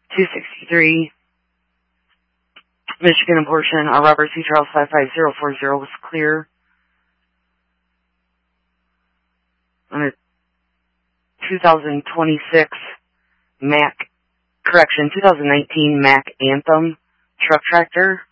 263. Michigan abortion, Robert C. Charles 55040 was clear. On a 2026 2019 Mack Anthem truck tractor.